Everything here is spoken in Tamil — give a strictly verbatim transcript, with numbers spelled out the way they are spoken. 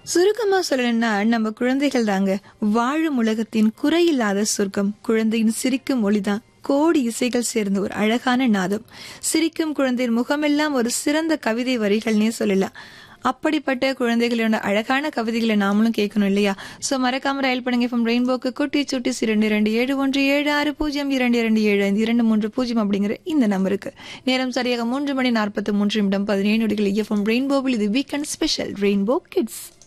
சுருக்கமா சொல்லணும்னா நம்ம குழந்தைகள் தாங்க வாழும் உலகத்தின் குறையில்லாத சொர்க்கம். குழந்தையின் சிரிக்கும் மொழிதான் கோடி இசைகள் சேர்ந்த ஒரு அழகான நாதம். சிரிக்கும் குழந்தையின் முகமெல்லாம் ஒரு சிறந்த கவிதை வரிகள்னே சொல்லலாம். அப்படிப்பட்ட குழந்தைகளோட அழகான கவிதைகளை நாமளும் கேட்கணும் இல்லையா? சோ மறக்காம ரயில் பண்ணுங்க ஃப்ரம் ரெயின்போக்கு குட்டி சுட்டி இரண்டு இரண்டு ஏழு ஒன்று ஏழு ஆறு பூஜ்ஜியம் இரண்டு இரண்டு ஏழு ஐந்து இரண்டு மூன்று பூஜ்ஜியம் அப்படிங்கிற இந்த நம்பருக்கு. நேரம் சரியாக மூன்று மணி நாற்பத்தி மூன்று நிமிடம் பதினேழு நொடிகள். எஃப்எம் ரெயின்போவில் இது வீக்கெண்ட் ஸ்பெஷல் ரெயின்போ கிட்ஸ்.